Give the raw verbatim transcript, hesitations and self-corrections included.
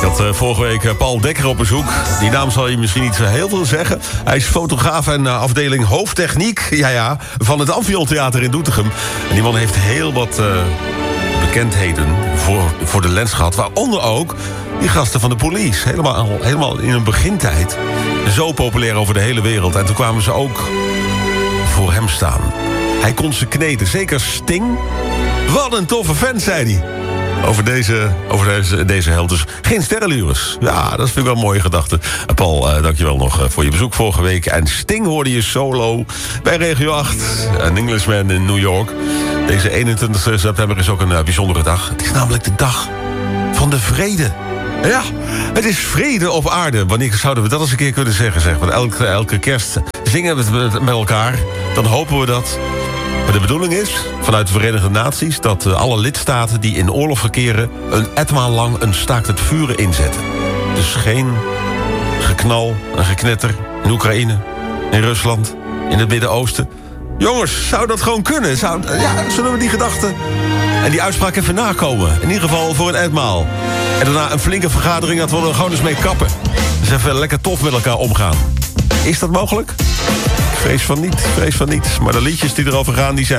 had uh, vorige week uh, Paul Dekker op bezoek. Die naam zal je misschien niet zo heel veel zeggen. Hij is fotograaf en uh, afdeling hoofdtechniek ja, ja, van het Amphiontheater in Doetinchem. En die man heeft heel wat uh, bekendheden voor, voor de lens gehad. Waaronder ook die gasten van de Police. Helemaal, helemaal in hun begintijd. Zo populair over de hele wereld. En toen kwamen ze ook voor hem staan. Hij kon ze kneden. Zeker Sting. Wat een toffe vent, zei hij. Over deze, over deze, deze held. Dus geen sterrenlures. Ja, dat vind ik wel een mooie gedachte. Paul, uh, dankjewel nog uh, voor je bezoek vorige week. En Sting hoorde je solo bij Regio acht. Een Englishman in New York. Deze eenentwintigste september is ook een uh, bijzondere dag. Het is namelijk de dag van de vrede. Ja, het is vrede op aarde. Wanneer zouden we dat eens een keer kunnen zeggen? Zeg? Want elke, elke kerst zingen we het met elkaar. Dan hopen we dat. Maar de bedoeling is, vanuit de Verenigde Naties, dat alle lidstaten die in oorlog verkeren een etmaal lang een staakt het vuren inzetten. Dus geen geknal en geknetter in Oekraïne, in Rusland, in het Midden-Oosten. Jongens, zou dat gewoon kunnen? Zou, ja, zullen we die gedachten en die uitspraak even nakomen? In ieder geval voor een etmaal. En daarna een flinke vergadering dat we er gewoon eens mee kappen. Dus even lekker tof met elkaar omgaan. Is dat mogelijk? Vrees van niet, vrees van niet. Maar de liedjes die erover gaan, die zijn